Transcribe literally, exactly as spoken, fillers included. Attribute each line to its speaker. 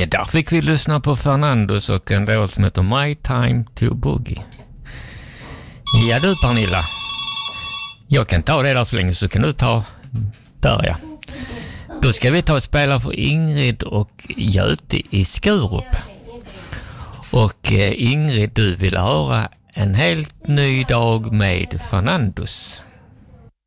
Speaker 1: Ja, där fick vi lyssna på Fernandos och en låt som heter My Time to Boogie. Ja du Pernilla, jag kan ta det där så länge så kan du ta där ja. Då ska vi ta och spela för Ingrid och Göte i Skurup. Och eh, Ingrid, du vill höra En helt ny dag med Fernandos.